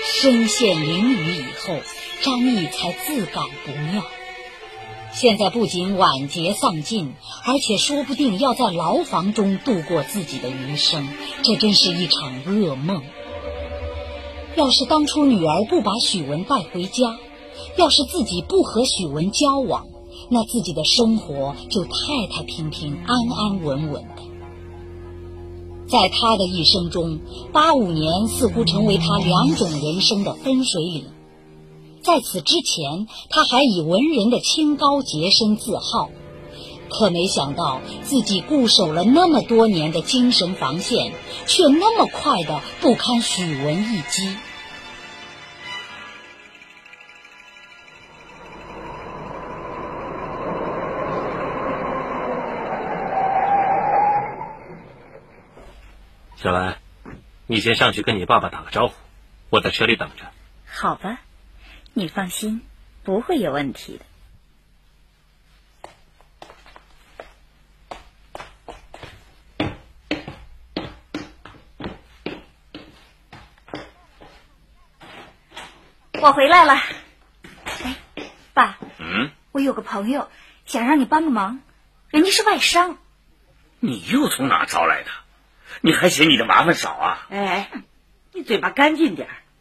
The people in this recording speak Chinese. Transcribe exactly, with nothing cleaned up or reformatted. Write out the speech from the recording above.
身陷囹圄以后，张毅才自感不妙。现在不仅晚节丧尽，而且说不定要在牢房中度过自己的余生，这真是一场噩梦。要是当初女儿不把许文带回家，要是自己不和许文交往，那自己的生活就太太平平安安稳稳的。在他的一生中，八五年似乎成为他两种人生的分水岭。在此之前，他还以文人的清高洁身自豪，可没想到自己固守了那么多年的精神防线，却那么快的不堪许文一击。 小兰，你先上去跟你爸爸打个招呼，我在车里等着。 好吧，你放心，不会有问题的。我回来了。哎，爸。 嗯？ 我有个朋友想让你帮个忙，人家是外商。 你又从哪儿招来的？你还嫌你的麻烦少啊？ 哎，你嘴巴干净点儿，